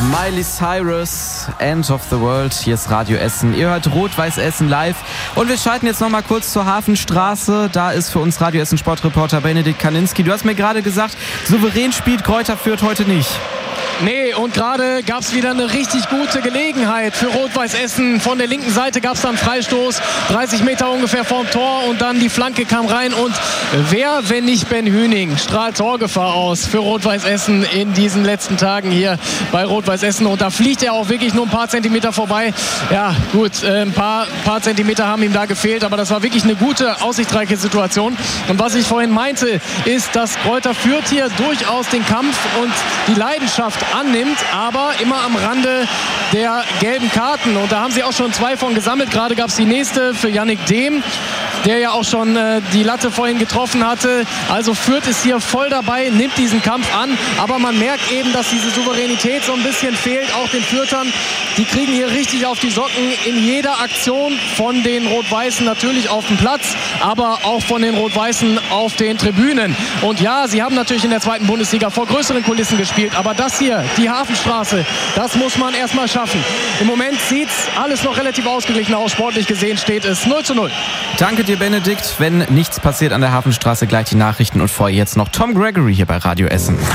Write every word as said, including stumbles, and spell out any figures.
Miley Cyrus, End of the World. Hier ist Radio Essen. Ihr hört Rot-Weiß Essen live. Und wir schalten jetzt noch mal kurz zur Hafenstraße. Da ist für uns Radio Essen Sportreporter Benedikt Kaninski. Du hast mir gerade gesagt, souverän spielt Greuther Fürth heute nicht. Nee, und gerade gab es wieder eine richtig gute Gelegenheit für Rot-Weiß Essen. Von der linken Seite gab es dann Freistoß, dreißig Meter ungefähr vorm Tor, und dann die Flanke kam rein. Und wer, wenn nicht Ben Hüning, strahlt Torgefahr aus für Rot-Weiß Essen in diesen letzten Tagen hier bei Rot-Weiß Essen. Und da fliegt er auch wirklich nur ein paar Zentimeter vorbei. Ja gut, ein paar, paar Zentimeter haben ihm da gefehlt, aber das war wirklich eine gute, aussichtsreiche Situation. Und was ich vorhin meinte, ist, dass Greuther Fürth hier durchaus den Kampf und die Leidenschaft annimmt, aber immer am Rande der gelben Karten. Und da haben sie auch schon zwei von gesammelt. Gerade gab es die nächste für Yannick Dehm, der ja auch schon äh, die Latte vorhin getroffen hatte. Also Fürth ist hier voll dabei, nimmt diesen Kampf an. Aber man merkt eben, dass diese Souveränität so ein bisschen fehlt, auch den Fürthern. Die kriegen hier richtig auf die Socken in jeder Aktion von den Rot-Weißen, natürlich auf dem Platz, aber auch von den Rot-Weißen auf den Tribünen. Und ja, sie haben natürlich in der zweiten Bundesliga vor größeren Kulissen gespielt, aber das hier, die Hafenstraße, das muss man erstmal schaffen. Im Moment sieht es alles noch relativ ausgeglichen aus. Sportlich gesehen steht es null zu null. Danke dir, Benedikt. Wenn nichts passiert an der Hafenstraße, gleich die Nachrichten und vorher jetzt noch Tom Gregory hier bei Radio Essen.